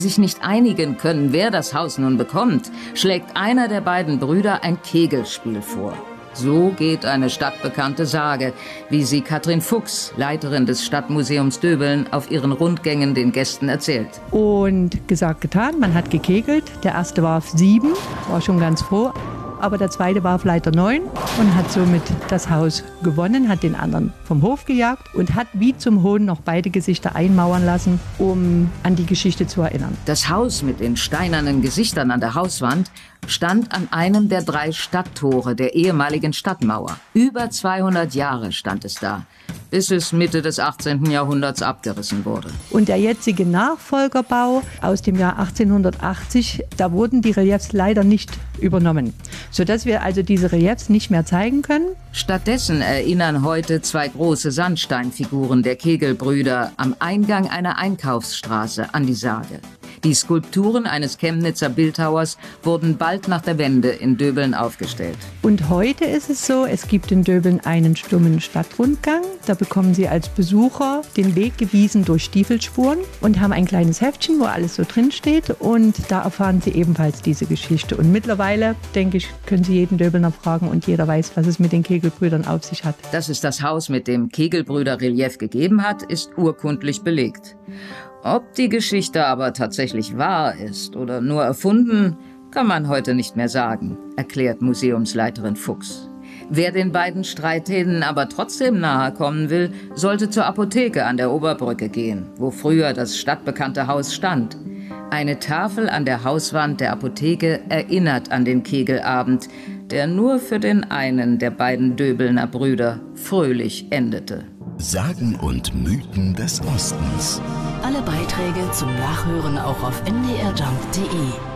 sich nicht einigen können, wer das Haus nun bekommt, schlägt einer der beiden Brüder ein Kegelspiel vor. So geht eine stadtbekannte Sage, wie sie Katrin Fuchs, Leiterin des Stadtmuseums Döbeln, auf ihren Rundgängen den Gästen erzählt. Und gesagt, getan, man hat gekegelt. Der erste warf 7, war schon ganz froh. Aber der zweite warf leider 9 und hat somit das Haus gewonnen, hat den anderen vom Hof gejagt und hat wie zum Hohn noch beide Gesichter einmauern lassen, um an die Geschichte zu erinnern. Das Haus mit den steinernen Gesichtern an der Hauswand stand an einem der 3 Stadttore der ehemaligen Stadtmauer. Über 200 Jahre stand es da, bis es Mitte des 18. Jahrhunderts abgerissen wurde. Und der jetzige Nachfolgerbau aus dem Jahr 1880, da wurden die Reliefs leider nicht übernommen, sodass wir also diese Reliefs nicht mehr zeigen können. Stattdessen erinnern heute 2 große Sandsteinfiguren der Kegelbrüder am Eingang einer Einkaufsstraße an die Sage. Die Skulpturen eines Chemnitzer Bildhauers wurden bald nach der Wende in Döbeln aufgestellt. Und heute ist es so, es gibt in Döbeln einen stummen Stadtrundgang. Da bekommen Sie als Besucher den Weg gewiesen durch Stiefelspuren und haben ein kleines Heftchen, wo alles so drin steht. Und da erfahren Sie ebenfalls diese Geschichte. Und mittlerweile, denke ich, können Sie jeden Döbelner fragen und jeder weiß, was es mit den Kegelbrüdern auf sich hat. Dass es das Haus mit dem Kegelbrüder-Relief gegeben hat, ist urkundlich belegt. Ob die Geschichte aber tatsächlich wahr ist oder nur erfunden, kann man heute nicht mehr sagen, erklärt Museumsleiterin Fuchs. Wer den beiden Streithähnen aber trotzdem nahe kommen will, sollte zur Apotheke an der Oberbrücke gehen, wo früher das stadtbekannte Haus stand. Eine Tafel an der Hauswand der Apotheke erinnert an den Kegelabend, der nur für den einen der beiden Döbelner Brüder fröhlich endete. Sagen und Mythen des Ostens. Alle Beiträge zum Nachhören auch auf ndrjump.de.